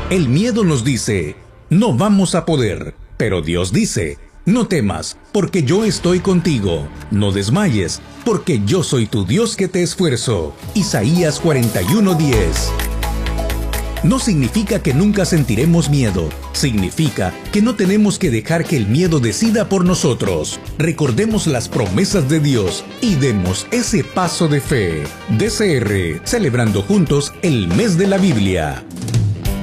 El miedo nos dice, no vamos a poder, pero Dios dice, no temas, porque yo estoy contigo. No desmayes, porque yo soy tu Dios que te esfuerzo. Isaías 41:10. No significa que nunca sentiremos miedo. Significa que no tenemos que dejar que el miedo decida por nosotros. Recordemos las promesas de Dios y demos ese paso de fe. DCR, celebrando juntos el mes de la Biblia.